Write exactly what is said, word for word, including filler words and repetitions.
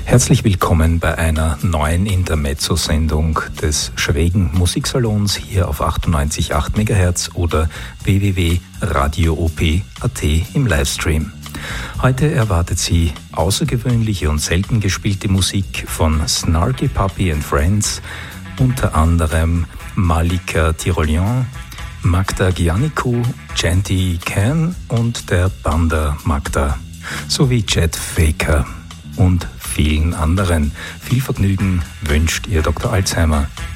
Herzlich willkommen bei einer neuen Intermezzo-Sendung des schrägen Musiksalons hier auf achtundneunzig Komma acht Megahertz oder w w w punkt radio o p punkt a t im Livestream. Heute erwartet Sie außergewöhnliche und selten gespielte Musik von Snarky Puppy and Friends, unter anderem Malika Tyrolian, Magda Giannikou, Chanty Can und der Banda Magda, sowie Chet Faker und vielen anderen. Viel Vergnügen wünscht Ihr Doktor Alzheimer.